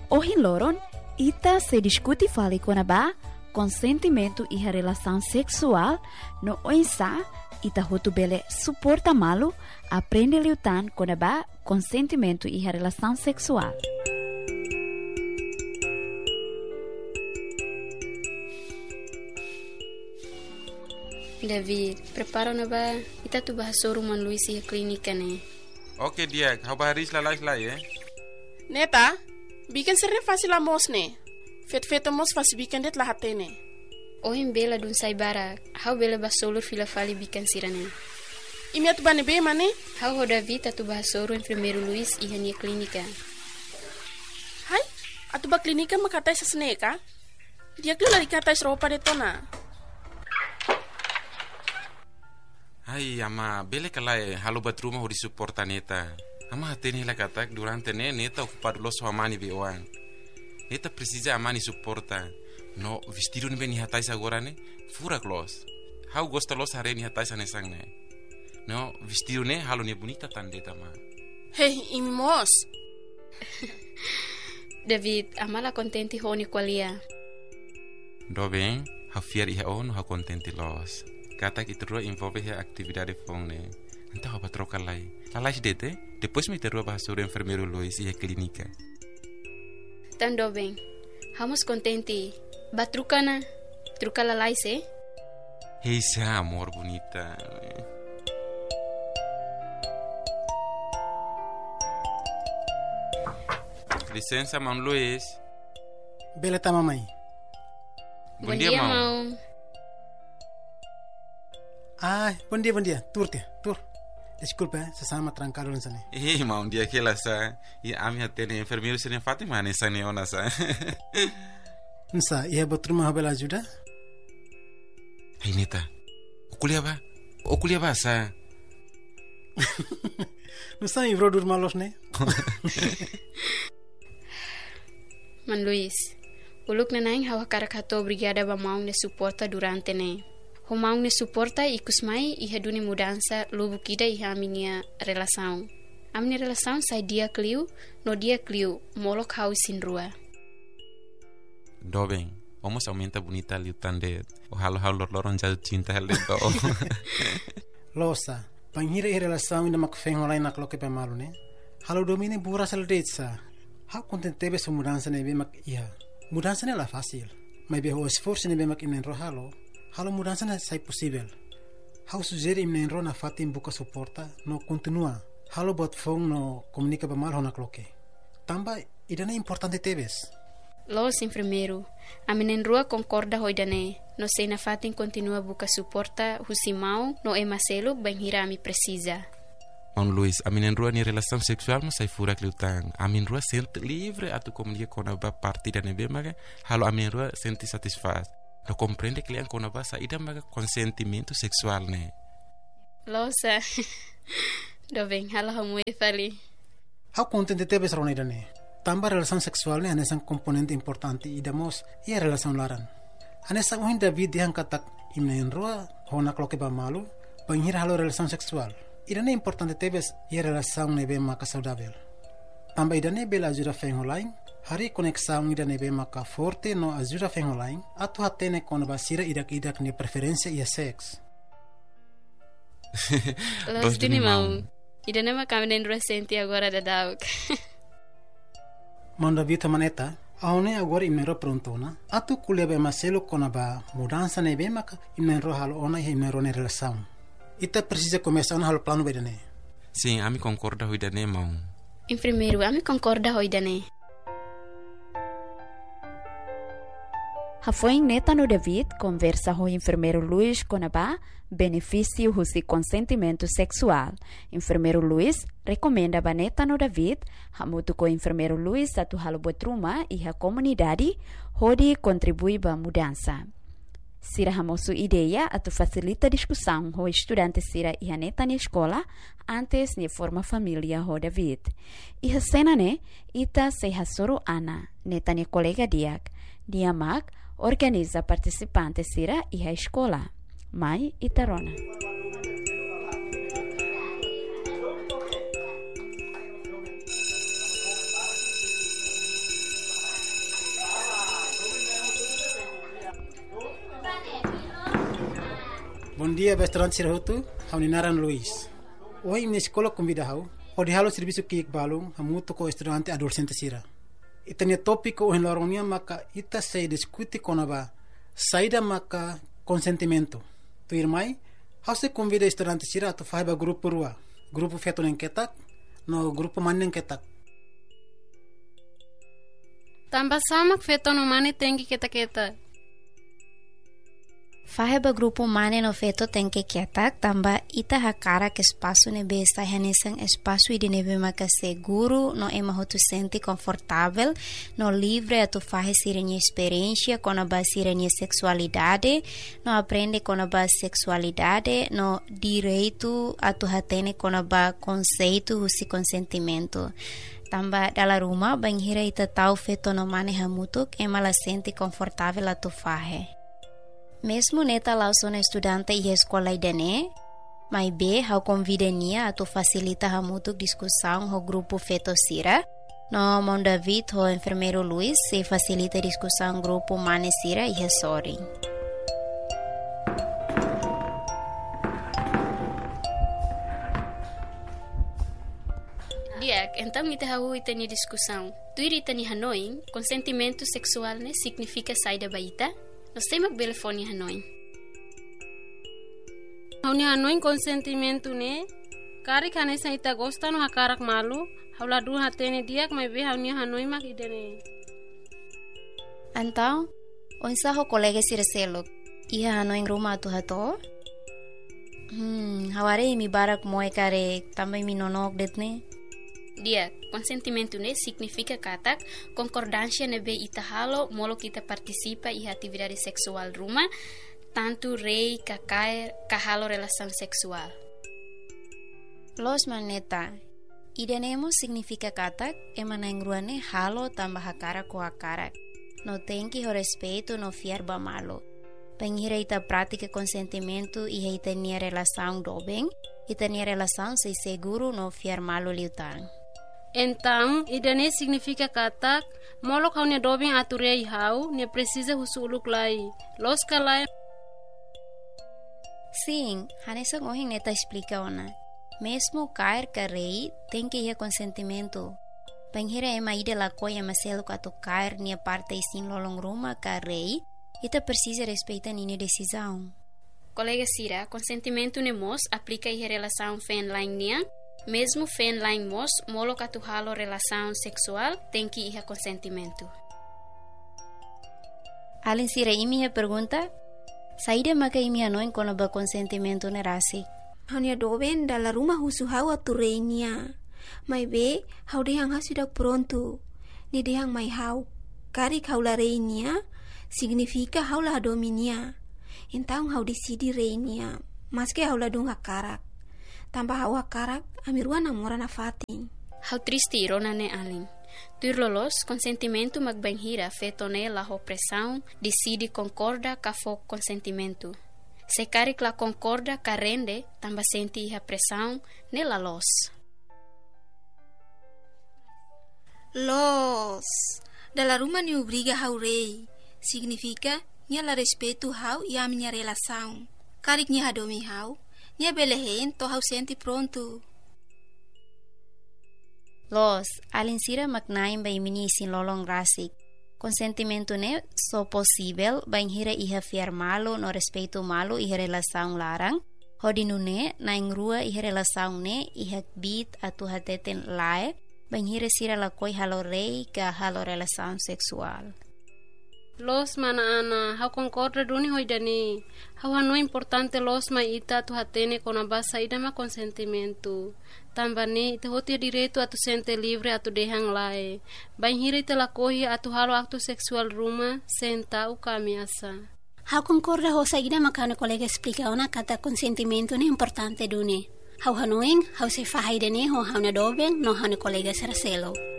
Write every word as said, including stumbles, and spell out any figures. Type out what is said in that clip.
Hoje loron, ita se discute fale konaba consentimento e a relação sexual no oinsa ita hotubele suporta malu aprende liutan konaba consentimento e a relação sexual. David, prepara na ba? Ita tu bahasa rumah Luis e klinika ne. Oke dia, kau baris lalai lalai eh. Neta, bikin sering fasil amos ne. Fet-fet amos fas bikin det lahate ne. Oh em bela dun sai bara, hau bela basolur fila fali bikin sirane. Imi atu bane be mane? Hau ho David atu bahasoro enfermeiro Luis e hania klinika. Hai, atu ba klinika makatai sa sneka? Dia klu lari katai seropa de tona. Hai ama, bele kalai halu bat rumah di suporta neta. Ama hateni la katak durante ne neta ocupado los amani beoan. Neta precisa amani suporta. No vestido ni beni hatai agora ne, fura clos. Hau gosta los hareni hatai sa nesang ne. No vestido ne halu ne bonita tandeta ma. Hey, imos. David, amala contenti honi qualia. Do bem, hau fiar iha on hau contenti los. Kata que terus envolve a atividade fone. Então apa troca lá. Lá dete, depois me terus bahasa o enfermeiro Luis e a clínica. Tando bem. Vamos contente. Batrucana, truca lá lá se. Esse amor bonita. Licença, mão Luis. Beleza, mamãe. Bom, Bom dia, dia mão. Ah, bom dia, bom dia. Tur, tia, tur. Desculpa, eh, sesama trancado nessa ne. Eh, mau dia que lá sa. E a minha tene enfermeiro se nem Fatima nessa ne ona sa. Nsa, ia botruma habela ajuda? Hey neta. Okulia ba? Okulia ba sa. Nsa ivro dur malos ne. Man Luis, uluk na naing hawa karakato brigada ba mau ne suporta durante ne. Humang ne suporta ikus mai iha duni mudança lubu kida iha aminia relação. Aminia relação sai dia kliu, no dia kliu, molok hau sin rua. Do bem, vamos aumenta bonita liu tande. O halo halo loron jal cinta hal do. Losa, panghira i relação ina makfeng olai nak loke pemalu ne. Halo domine bura sal detsa. Hau contentebe sa mudança ne be mak iha. Mudança ne la fácil. Mai be ho esforço ne be mak inen ro halo. Halo mudança não é possível. Hau sugere im nenro na fatim buka suporta no continua. Halo bot fong no comunica ba mal hona cloque. Tamba idane importante teves. Los enfermeiro, a menenrua concorda hoidane. No sei na fatim continua buka suporta husimau no e maselo banhira mi precisa. On Luis, a menenrua ni relação sexual mo sai fura kliutang. A menenrua sente livre atu comunica com a ba partida nebe maga. Halo a menenrua sente satisfaz. No compreende que le han conobasa ida maga consentimento sexual ne. Losa. Do bem, hala hamu e fali. Hau contente tebes rona ida ne. Tamba relação sexual ne anesan componente importante ida mos e a relação laran. Anesan uhin David dihan katak imnen roa hona kloke ba malu banhir halo relação sexual. Ida ne importante tebes e a relação ne be maka saudável. Tamba ida ne bela ajuda feng online. Hari conexão ida nebe maka forte no ajuda feng online atu hatene con basira idak-idak ni preferência e sex. Los dini mau. Ida nema kamenen recente agora da dauk. Manda vita maneta, aone agora imnero prontona, atu kulia be maselo con ba mudança nebe maka imnero halo ona e imnero ne relação. Ita precisa começar no halo plano bedane. Sim, ami concorda hoidane mau. Enfermeiro, ami concorda hoidane. Foi neta no David conversa com o enfermeiro Luis Conabá benefício do consentimento sexual. Enfermeiro Luis recomenda a neta no David hamutu com o enfermeiro Luis atu halo botruma e a comunidade onde contribui para a mudança. Sira hamosu ideia atu facilita a discussão com estudante sira e a neta na escola antes de formar família com David. E a cena ne ita se hasoro Ana neta ne colega diak dia mag organiza participantes sira e a escola. Mai Itarona. Bom dia, restaurante Sirahutu, hau ninaran Luis. Hoje na escola convida hau, o de halo serviço que balung, hamuto ko estudante adolescente sira. Itanya tópico o enlorongnya maka ita se discute konaba saída maka consentimento. Tu irmai, hau se convida estudante sira tu faiba grupo rua, grupo feto neng ketak, no grupo man neng ketak. Tambah sama feto no mane tengi kita-kita. Faheba grupo mane no feto tenke ketak tamba ita hakara que espaço ne besta hanesang espaço ide nebe maka seguro no ema hotu senti confortável no livre atu fahe sirenha experiência com a base sirenha sexualidade no aprende com a base sexualidade no direito atu hatene com a base conceito husi consentimento. Tamba dala rumah banghira ita tau feto no mane hamutuk ema la senti confortável atu fahe. Mesmo neta lá sou estudante e escola idane, mas B, hau convidania a tu facilita hamutuk discussão ho grupo feto sira. No Mon David ho enfermeiro Luis se facilita discussão grupo mane sira e sorry. Diak, então ita hau ita ni discussão. Tu ita ni Hanoi, consentimento sexual ne significa saída baita? Nós temos telefone Hanoi. Hauni Hanoi consentimento ne, kari kanesa ita gosta no hakarak malu, haula du hatene diak mai be hauni Hanoi mak idene. Então, onsa ho colega sirselok, iha Hanoi rumah tu hato? Hmm, haware mi barak moe kare também mi nonok detne. Dia, consentimento ne significa katak concordância nebe ita halo molo kita participa e atividade sexual rumah, tanto rei kakae kahalo relação sexual. Los maneta, idenemo significa katak emanangruane halo tambah hakara ko hakara. No tenki ho respeito no fiar ba malo. Pengira ita prática consentimento e ita nia relação dobeng, ita nia relação se seguro no fiar malo liutang. Então, idane significa katak, molok hau ne dobing aturei hau, ne precisa husuluk lai. Los kalai. Sim, hanesa ngohing neta explica ona. Mesmo cair carei, tem que ir consentimento. Penghira ema ide la coia maselo kato cair nia parte sin lolong ruma carei, ita precisa respeitar nini decisão. Colega Sira, consentimento ne mos aplica em relação fen lain nia. Mesmo fen lain mos, molo katu halo relação sexual, tem que ir a consentimento. Alin Sira imi a pergunta, saída maka imi anoin kono ba consentimento ne rasi. Hanya doben dala rumah husu hau atureinia. Mai be, hau dehang hasudak pronto. Ni dehang mai hau. Kari hau la reinia, significa hau la dominia. Então hau decidi reinia, mas que hau la dung hakarak. Tambah hau hakarak, amiruan namora na fatin. Hau triste irona ne alin. Tur lolos, consentimento magbanhira fetone la opressão, decide concorda ka fo consentimento. Se carik la concorda ka rende, tamba senti a pressão ne la los. Los. Dala rumah ni obriga hau rei. Significa, nia la respeito hau e a minha relação. Carik nia hadomi hau, nia belehen to hau senti pronto. Los, alin sira magnaim ba imini sin lolong rasik. Consentimento ne so possível banhira iha fiar malo no respeito malo iha relação larang. Hodinu ne na ingrua iha relação ne iha bit atu hateten lae banhira sira la koi halo rei ka halo relação sexual. Los mana ana, hau concorda duni hoidani. Hau hano importante los ma ita tu hatene con a basa ida ma consentimento. Tambane ita hoti direito atu sente livre atu dehang lae. Banhira ita la kohi atu halo acto sexual ruma senta u kamiasa. Hau concorda ho saída makano colega explica ona kata consentimento ne importante duni. Hau hanoing, hau se fahaidane ho hau na dobeng no hau colega seraselo.